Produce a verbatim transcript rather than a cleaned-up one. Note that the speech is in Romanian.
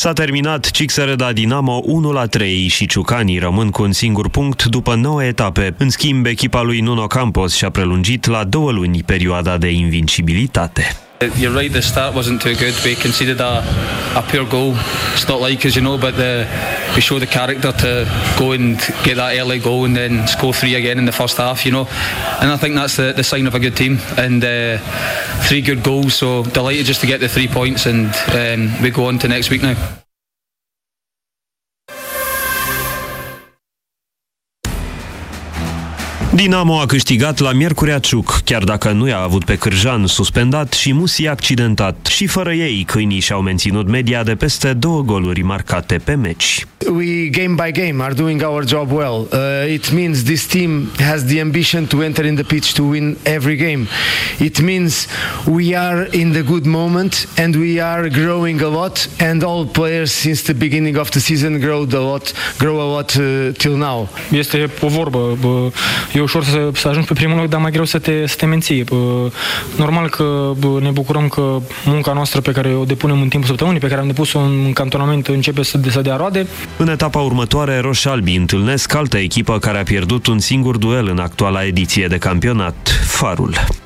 S-a terminat Cixereda Dinamo unu la trei și ciucanii rămân cu un singur punct după nouă etape. În schimb, echipa lui Nuno Campos și-a prelungit la două luni perioada de invincibilitate. You're right, the start wasn't too good. We conceded a, a poor goal. It's not like us, you know, but the, we showed the character to go and get that early goal and then score three again in the first half, you know. And I think that's the, the sign of a good team. And uh, three good goals, so delighted just to get the three points and um, we go on to next week now. Dinamo a câștigat la Miercurea Ciuc, chiar dacă nu i-a avut pe Cârjan suspendat și Musi accidentat. Și fără ei, câinii și-au menținut media de peste două goluri marcate pe meci. We, game by game, are doing our job well. Uh, it means this team has the ambition to enter in the pitch to win every game. It means we are in the good moment and we are growing a lot, and all players since the beginning of the season grow a lot, grow a lot uh, till now. Este o vorbă. E ușor să, să ajungi pe primul loc, dar mai greu să te, să te menții. Normal că ne bucurăm că munca noastră pe care o depunem în timpul săptămânii, pe care am depus-o în cantonament, începe să, să dea roade. În etapa următoare, roșalbii întâlnesc altă echipă care a pierdut un singur duel în actuala ediție de campionat, Farul.